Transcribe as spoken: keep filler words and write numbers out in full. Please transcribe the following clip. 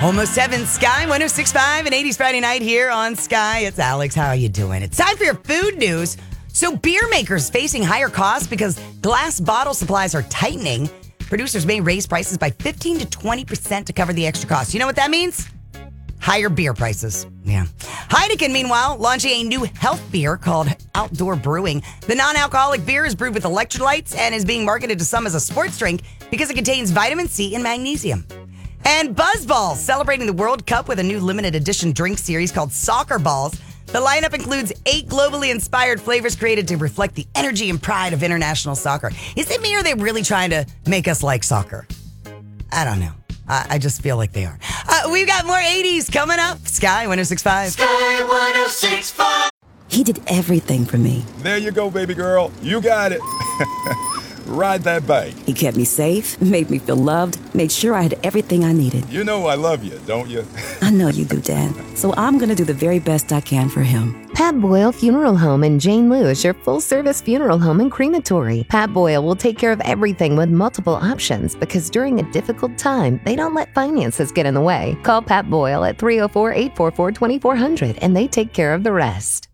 Almost seven, Sky one oh six point five, and eighties Friday night here on Sky. It's Alex. How are you doing? It's time for your food news. So beer makers facing higher costs because glass bottle supplies are tightening. Producers may raise prices by fifteen to twenty percent to cover the extra costs. You know what that means? Higher beer prices. Yeah. Heineken, meanwhile, launching a new health beer called Outdoor Brewing. The non-alcoholic beer is brewed with electrolytes and is being marketed to some as a sports drink because it contains vitamin C and magnesium. And Buzzballs, celebrating the World Cup with a new limited edition drink series called Soccer Balls. The lineup includes eight globally inspired flavors created to reflect the energy and pride of international soccer. Is it me or are they really trying to make us like soccer? I don't know. I, I just feel like they are. Uh, we've got more eighties coming up. Sky one oh six point five. Sky one oh six point five. He did everything for me. There you go, baby girl. You got it. Ride that bike. He kept me safe, made me feel loved, made sure I had everything I needed. You know I love you, don't you? I know you do, Dad. So I'm going to do the very best I can for him. Pat Boyle Funeral Home in Jane Lou is your full-service funeral home and crematory. Pat Boyle will take care of everything with multiple options because during a difficult time, they don't let finances get in the way. Call Pat Boyle at three oh four, eight four four, two four zero zero and they take care of the rest.